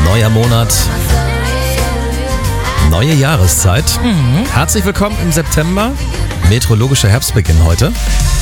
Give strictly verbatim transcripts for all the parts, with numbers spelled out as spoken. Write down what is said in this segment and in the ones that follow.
Neuer Monat, neue Jahreszeit. Mhm. Herzlich willkommen im September. Meteorologischer Herbstbeginn heute.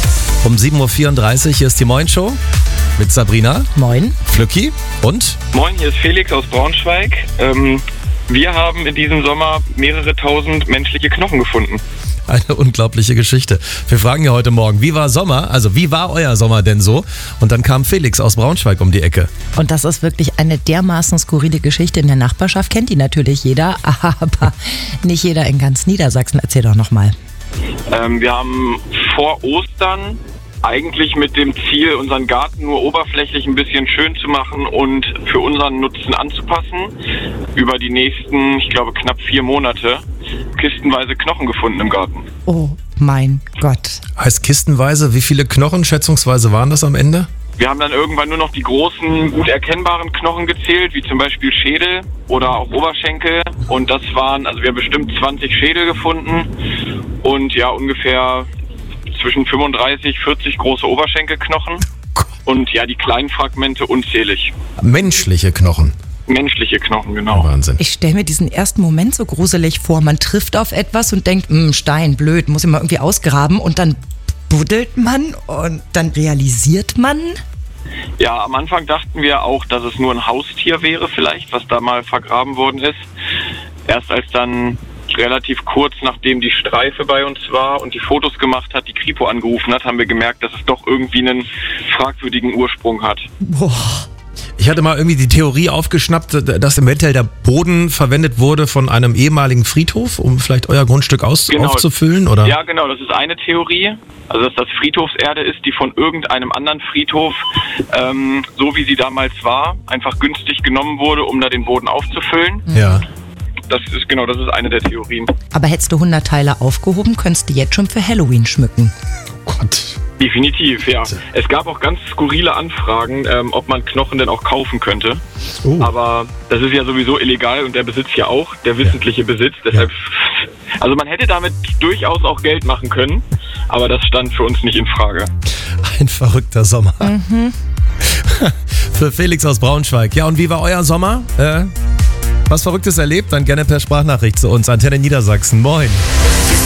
Um sieben Uhr vierunddreißig, hier ist die Moin-Show mit Sabrina. Moin. Flücki und... Moin, hier ist Felix aus Braunschweig. Ähm, wir haben in diesem Sommer mehrere tausend menschliche Knochen gefunden. Eine unglaubliche Geschichte. Wir fragen ja heute Morgen, wie war Sommer? Also wie war euer Sommer denn so? Und dann kam Felix aus Braunschweig um die Ecke. Und das ist wirklich eine dermaßen skurrile Geschichte in der Nachbarschaft. Kennt die natürlich jeder, aber nicht jeder in ganz Niedersachsen. Erzähl doch nochmal. Ähm, wir haben vor Ostern eigentlich mit dem Ziel, unseren Garten nur oberflächlich ein bisschen schön zu machen und für unseren Nutzen anzupassen, über die nächsten, ich glaube, knapp vier Monate kistenweise Knochen gefunden im Garten. Oh mein Gott. Heißt kistenweise, wie viele Knochen schätzungsweise waren das am Ende? Wir haben dann irgendwann nur noch die großen, gut erkennbaren Knochen gezählt, wie zum Beispiel Schädel oder auch Oberschenkel. Und das waren, also wir haben bestimmt zwanzig Schädel gefunden und ja ungefähr zwischen fünfunddreißig, vierzig große Oberschenkelknochen und ja die kleinen Fragmente unzählig. Menschliche Knochen. Menschliche Knochen, genau. Oh, Wahnsinn. Ich stelle mir diesen ersten Moment so gruselig vor. Man trifft auf etwas und denkt, Stein, blöd, muss ich mal irgendwie ausgraben. Und dann buddelt man und dann realisiert man... Ja, am Anfang dachten wir auch, dass es nur ein Haustier wäre vielleicht, was da mal vergraben worden ist. Erst als dann relativ kurz nachdem die Streife bei uns war und die Fotos gemacht hat, die Kripo angerufen hat, haben wir gemerkt, dass es doch irgendwie einen fragwürdigen Ursprung hat. Boah. Ich hatte mal irgendwie die Theorie aufgeschnappt, dass eventuell der Boden verwendet wurde von einem ehemaligen Friedhof, um vielleicht euer Grundstück aus- Genau. aufzufüllen, oder? Ja, genau, das ist eine Theorie. Also, dass das Friedhofserde ist, die von irgendeinem anderen Friedhof, ähm, so wie sie damals war, einfach günstig genommen wurde, um da den Boden aufzufüllen. Ja. Das ist genau, das ist eine der Theorien. Aber hättest du hundert Teile aufgehoben, könntest du jetzt schon für Halloween schmücken. Oh Gott. Definitiv, ja. Es gab auch ganz skurrile Anfragen, ähm, ob man Knochen denn auch kaufen könnte. Oh. Aber das ist ja sowieso illegal und der Besitz ja auch, der wissentliche ja. Besitz. Deshalb, ja. Also man hätte damit durchaus auch Geld machen können, aber das stand für uns nicht in Frage. Ein verrückter Sommer. Mhm. Für Felix aus Braunschweig. Ja, und wie war euer Sommer? Äh, was Verrücktes erlebt? Dann gerne per Sprachnachricht zu uns. Antenne Niedersachsen. Moin.